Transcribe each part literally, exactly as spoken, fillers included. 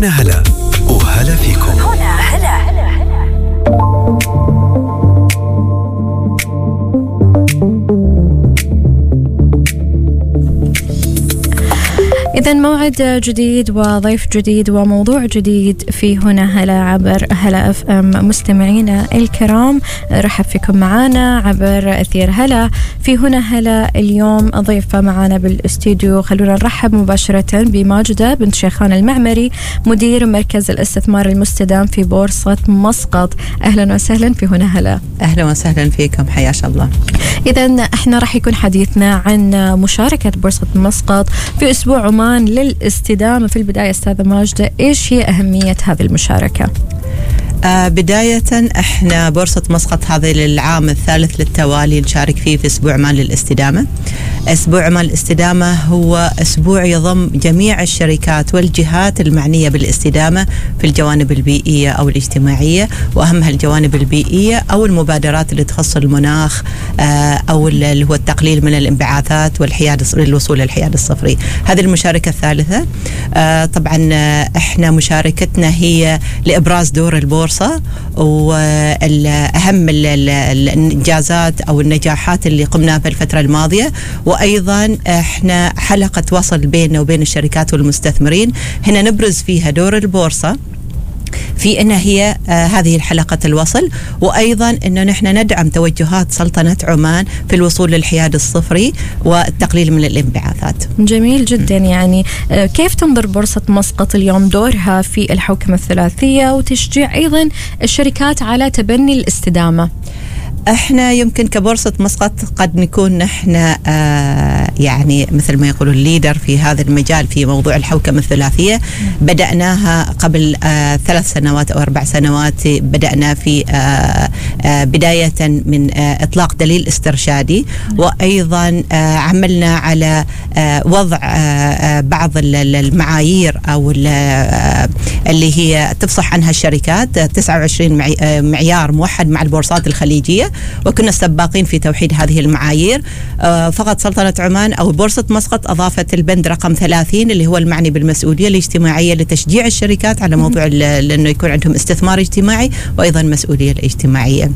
هنا هلا وهلا فيكم. هنا هلا. إذن موعد جديد وضيف جديد وموضوع جديد في هنا هلا عبر هلا اف ام. مستمعينا الكرام، رحب فيكم معنا عبر أثير هلا. في هنا هلا اليوم ضيفة معنا بالاستوديو. خلونا نرحب مباشرة بماجدة بنت شيخان المعمري، مدير مركز الاستثمار المستدام في بورصة مسقط. أهلا وسهلا في هنا هلا. أهلا وسهلا فيكم، حياك الله. إذن احنا راح يكون حديثنا عن مشاركة بورصة مسقط في أسبوع عمان للاستدامة. في البداية أستاذة ماجدة، إيش هي أهمية هذه المشاركة؟ آه بداية احنا بورصة مسقط هذا للعام الثالث للتوالي نشارك فيه في أسبوع عمان للاستدامة. أسبوع عمان للاستدامة هو أسبوع يضم جميع الشركات والجهات المعنية بالاستدامة في الجوانب البيئية أو الاجتماعية، وأهمها الجوانب البيئية أو المبادرات اللي تخص المناخ آه أو اللي هو التقليل من الانبعاثات والحياد للوصول للحياد الصفري. هذه المشاركة الثالثة. آه طبعا احنا مشاركتنا هي لإبراز دور البورصة والأهم الإنجازات أو النجاحات اللي قمنا في الفترة الماضية، وأيضا احنا حلقة وصل بيننا وبين الشركات والمستثمرين. هنا نبرز فيها دور البورصة في أنها هي آه هذه الحلقة الوصل، وأيضا أنه نحن ندعم توجهات سلطنة عمان في الوصول للحياد الصفري والتقليل من الانبعاثات. جميل جدا. يعني آه كيف تنظر بورصة مسقط اليوم دورها في الحوكمة الثلاثية وتشجيع أيضا الشركات على تبني الاستدامة؟ احنا يمكن كبورصة مسقط قد نكون نحن آه يعني مثل ما يقولوا الليدر في هذا المجال في موضوع الحوكمة الثلاثية. بدأناها قبل آه ثلاث سنوات أو أربع سنوات. بدأنا في آه آه بداية من آه إطلاق دليل استرشادي، وأيضا آه عملنا على آه وضع آه بعض المعايير أو آه اللي هي تفصح عنها الشركات. تسعة وعشرين معيار موحد مع البورصات الخليجية، وكنا سباقين في توحيد هذه المعايير. آه فقط سلطنة عمان أو بورصة مسقط أضافت البند رقم ثلاثين اللي هو المعني بالمسؤولية الاجتماعية لتشجيع الشركات على موضوع لأنه يكون عندهم استثمار اجتماعي وأيضا مسؤولية الاجتماعية.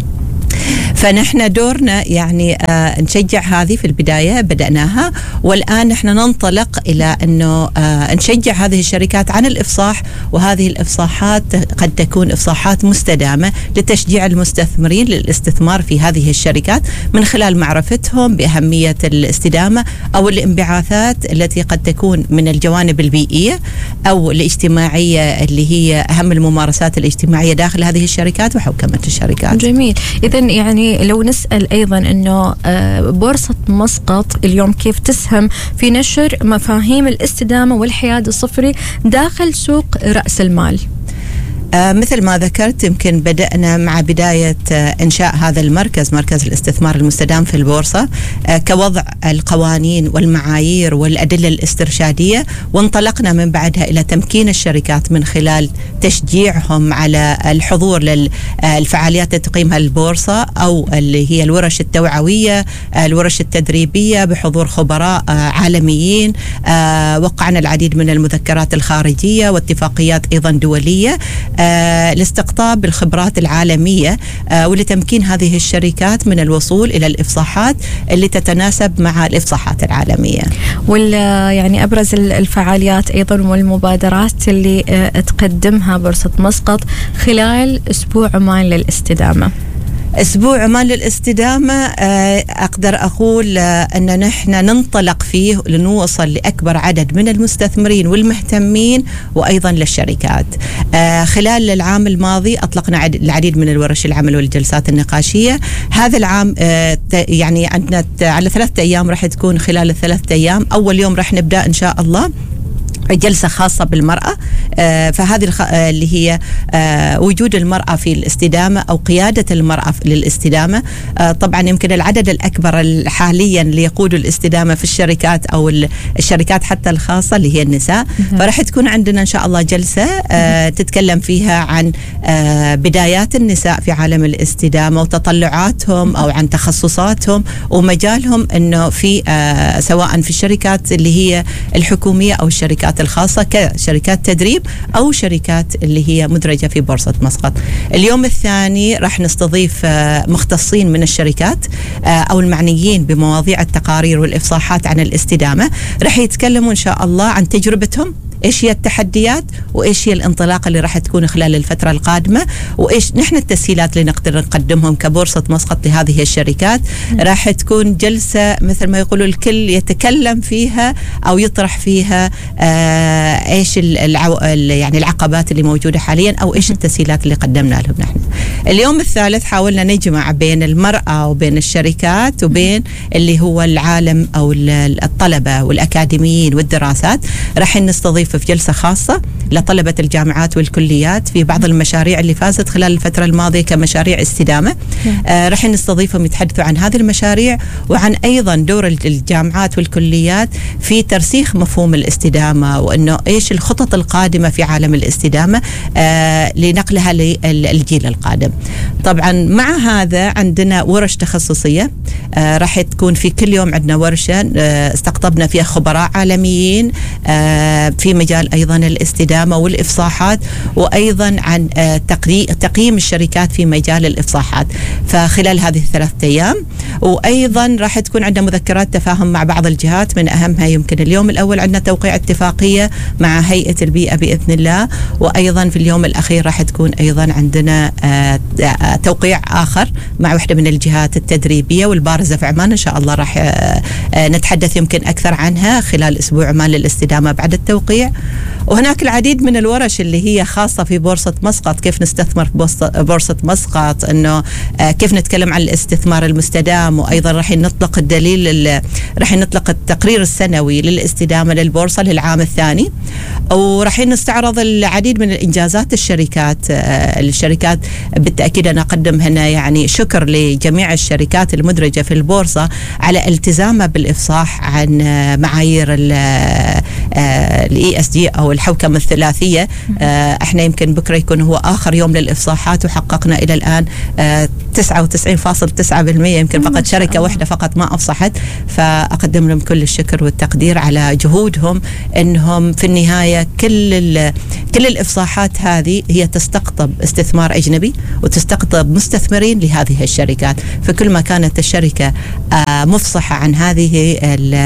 فنحن دورنا يعني آه نشجع هذه في البداية بدأناها، والآن نحن ننطلق إلى أنه آه نشجع هذه الشركات عن الإفصاح، وهذه الإفصاحات قد تكون إفصاحات مستدامة لتشجيع المستثمرين للاستثمار في هذه الشركات من خلال معرفتهم بأهمية الاستدامة أو الانبعاثات التي قد تكون من الجوانب البيئية أو الاجتماعية اللي هي أهم الممارسات الاجتماعية داخل هذه الشركات وحوكمة الشركات. جميل. إذن يعني لو نسأل أيضا أنه بورصة مسقط اليوم كيف تسهم في نشر مفاهيم الاستدامة والحياد الصفري داخل سوق رأس المال؟ آه مثل ما ذكرت، يمكن بدأنا مع بداية آه إنشاء هذا المركز، مركز الاستثمار المستدام في البورصة، آه كوضع القوانين والمعايير والأدلة الاسترشادية، وانطلقنا من بعدها إلى تمكين الشركات من خلال تشجيعهم على الحضور للفعاليات التي تقيمها البورصة أو اللي هي الورش التوعوية، آه الورش التدريبية بحضور خبراء آه عالميين. آه وقعنا العديد من المذكرات الخارجية واتفاقيات أيضا دولية آه لاستقطاب الخبرات العالمية آه ولتمكين هذه الشركات من الوصول إلى الإفصاحات اللي تتناسب مع الإفصاحات العالمية. ولا يعني أبرز الفعاليات أيضا والمبادرات اللي آه تقدمها بورصة مسقط خلال أسبوع عمان للاستدامة؟ أسبوع عمان للاستدامة أقدر أقول أن نحن ننطلق فيه لنوصل لأكبر عدد من المستثمرين والمهتمين وأيضا للشركات. خلال العام الماضي أطلقنا العديد من الورش العمل والجلسات النقاشية. هذا العام يعني عندنا على ثلاثة أيام راح تكون. خلال الثلاثة أيام أول يوم راح نبدأ إن شاء الله جلسة خاصة بالمرأة، آه فهذه الخ... آه اللي هي آه وجود المرأة في الاستدامة أو قيادة المرأة للاستدامة. آه طبعا يمكن العدد الأكبر حاليا اللي يقود الاستدامة في الشركات أو الشركات حتى الخاصة اللي هي النساء. فرح تكون عندنا إن شاء الله جلسة آه تتكلم فيها عن آه بدايات النساء في عالم الاستدامة وتطلعاتهم أو عن تخصصاتهم ومجالهم إنه في آه سواء في الشركات اللي هي الحكومية أو الشركات الشركات الخاصة كشركات تدريب أو شركات اللي هي مدرجة في بورصة مسقط. اليوم الثاني راح نستضيف مختصين من الشركات أو المعنيين بمواضيع التقارير والإفصاحات عن الاستدامة، راح يتكلموا إن شاء الله عن تجربتهم، إيش هي التحديات وإيش هي الانطلاقة اللي راح تكون خلال الفترة القادمة، وإيش نحن التسهيلات اللي نقدر نقدمهم كبورصة مسقط لهذه الشركات. راح تكون جلسة مثل ما يقولوا الكل يتكلم فيها أو يطرح فيها آه إيش العو... يعني العقبات اللي موجودة حاليا أو إيش التسهيلات اللي قدمنا لهم نحن. اليوم الثالث حاولنا نجمع بين المرأة وبين الشركات وبين اللي هو العالم أو الطلبة والأكاديميين والدراسات. راح نستضيف في جلسة خاصة لطلبة الجامعات والكليات في بعض المشاريع اللي فازت خلال الفترة الماضية كمشاريع استدامة. آه راح نستضيفهم يتحدثوا عن هذه المشاريع وعن أيضا دور الجامعات والكليات في ترسيخ مفهوم الاستدامة، وأنه إيش الخطط القادمة في عالم الاستدامة آه لنقلها للجيل القادم. طبعا مع هذا عندنا ورش تخصصية آه راح تكون في كل يوم عندنا ورشة آه استقطبنا فيها خبراء عالميين آه في مجال أيضا الاستدامة والإفصاحات، وأيضا عن تقييم الشركات في مجال الإفصاحات فخلال هذه الثلاثة أيام. وأيضا راح تكون عندنا مذكرات تفاهم مع بعض الجهات، من أهمها يمكن اليوم الأول عندنا توقيع اتفاقية مع هيئة البيئة بإذن الله، وأيضا في اليوم الأخير راح تكون أيضا عندنا توقيع آخر مع واحدة من الجهات التدريبية والبارزة في عمان. إن شاء الله راح نتحدث يمكن أكثر عنها خلال أسبوع عمان للاستدامة بعد التوقيع. وهناك العديد من الورش اللي هي خاصة في بورصة مسقط، كيف نستثمر في بورصة مسقط، انه كيف نتكلم عن الاستثمار المستدام، وايضا راح نطلق الدليل راح نطلق التقرير السنوي للاستدامة للبورصة للعام الثاني، وراح نستعرض العديد من الانجازات الشركات. الشركات بالتأكيد انا اقدم هنا يعني شكر لجميع الشركات المدرجة في البورصة على التزامها بالافصاح عن معايير الاي اس دي او الحوكمة الثلاثية. احنا يمكن بكرة يكون هو اخر يوم للافصاحات، وحققنا الى الان تسعة وتسعين فاصلة تسعة بالمئة، يمكن فقط شركة واحدة فقط ما افصحت، فاقدم لهم كل الشكر والتقدير على جهودهم. انهم في النهاية كل كل الافصاحات هذه هي تستقطب استثمار اجنبي وتستقطب مستثمرين لهذه الشركات، فكل ما كانت الشركة مفصحة عن هذه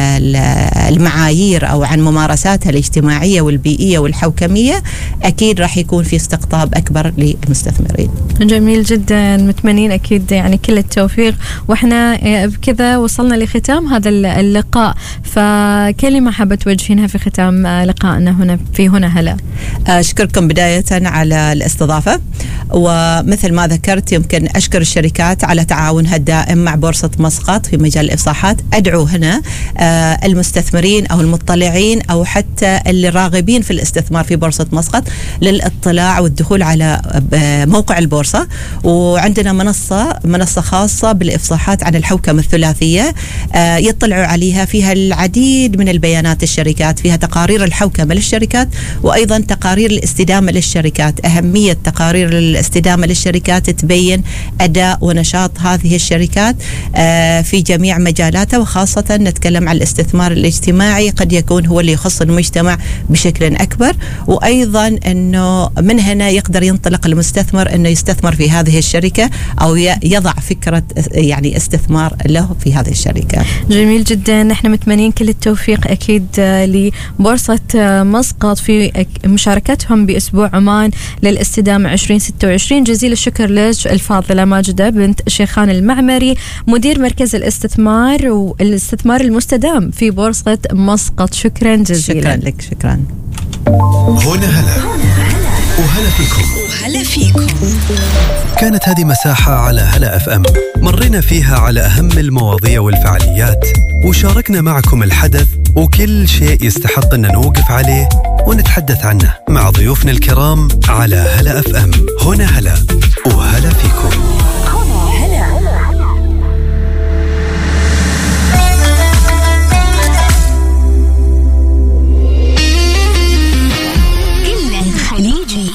المعايير او عن ممارساتها الاجتماعية والبيئية والحوكمية أكيد راح يكون في استقطاب أكبر للمستثمرين. جميل جدا، متمنين أكيد يعني كل التوفيق. وإحنا بكذا وصلنا لختام هذا اللقاء، فكلمة حابة توجهينها في ختام لقائنا هنا في هنا هلا. أشكركم بداية على الاستضافة، ومثل ما ذكرت يمكن أشكر الشركات على تعاونها الدائم مع بورصة مسقط في مجال الإفصاحات. أدعو هنا المستثمرين أو المطلعين أو حتى اللي راغبين في الاستثمار في بورصة مسقط للاطلاع والدخول على موقع البورصة، وعندنا منصة منصة خاصة بالإفصاحات عن الحوكمة الثلاثية يطلعوا عليها، فيها العديد من البيانات الشركات، فيها تقارير الحوكمة للشركات وأيضا تقارير الاستدامة للشركات. أهمية تقارير الاستدامة للشركات تبين أداء ونشاط هذه الشركات في جميع مجالاتها، وخاصة نتكلم عن الاستثمار الاجتماعي قد يكون هو اللي يخص المجتمع بشكل أكبر، وأيضا أنه من هنا يقدر ينطلق المستثمر أنه يستثمر في هذه الشركة أو يضع فكرة يعني استثمار له في هذه الشركة. جميل جدا، نحن متمنين كل التوفيق أكيد لبورصة مسقط في مشاركتهم بأسبوع عمان للاستدامة عشرين ستة وعشرين. جزيل الشكر لك الفاضلة ماجدة بنت شيخان المعمري، مدير مركز الاستثمار والاستثمار المستدام في بورصة مسقط. شكرا جزيلا. شكرا لك. شكرا. هنا هلا وهلا فيكم وهلا فيكم. كانت هذه مساحة على هلا اف ام مرينا فيها على أهم المواضيع والفعاليات، وشاركنا معكم الحدث وكل شيء يستحق أن نوقف عليه ونتحدث عنه مع ضيوفنا الكرام على هلا اف ام. هنا هلا وهلا فيكم.